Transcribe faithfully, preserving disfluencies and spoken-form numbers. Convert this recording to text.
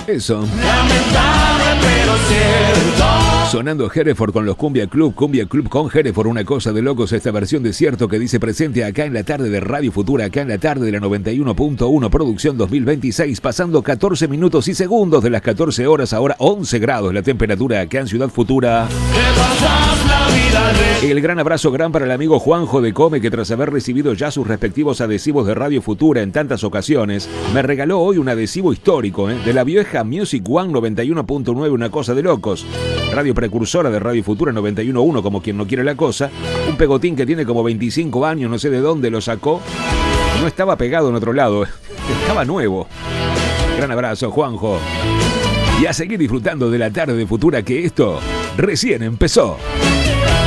Eso. Lamentable pero cierto. Sonando Hereford con los Cumbia Club, Cumbia Club con Hereford, una cosa de locos. Esta versión de Cierto que dice presente acá en la tarde de Radio Futura, acá en la tarde de la noventa y uno punto uno, producción dos mil veintiséis, pasando catorce minutos y segundos de las catorce horas, ahora once grados la temperatura acá en Ciudad Futura. El gran abrazo gran para el amigo Juanjo de Come, que tras haber recibido ya sus respectivos adhesivos de Radio Futura en tantas ocasiones, me regaló hoy un adhesivo histórico, ¿eh? de la vieja Music One noventa y uno punto nueve, una cosa de locos. Radio precursora de Radio Futura noventa y uno punto uno, como quien no quiere la cosa. Un pegotín que tiene como veinticinco años, no sé de dónde lo sacó. No estaba pegado en otro lado, estaba nuevo. Gran abrazo, Juanjo. Y a seguir disfrutando de la tarde de Futura, que esto recién empezó.